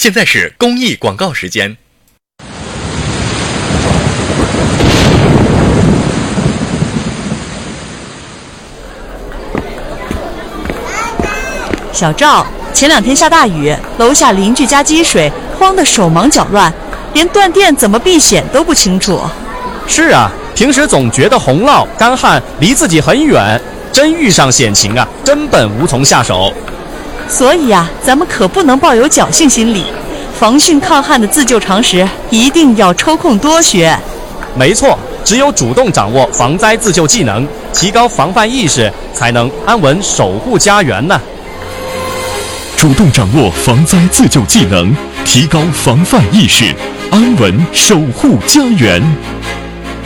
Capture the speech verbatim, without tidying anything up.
现在是公益广告时间。 小赵，前两天下大雨，楼下邻居家积水，慌得手忙脚乱，连断电怎么避险都不清楚。 是啊，平时总觉得洪涝、干旱离自己很远，真遇上险情啊，根本无从下手。 所以啊，咱们可不能抱有侥幸心理，防汛抗旱的自救常识一定要抽空多学。 没错，只有主动掌握防灾自救技能，提高防范意识，才能安稳守护家园呢。 主动掌握防灾自救技能，提高防范意识，安稳守护家园。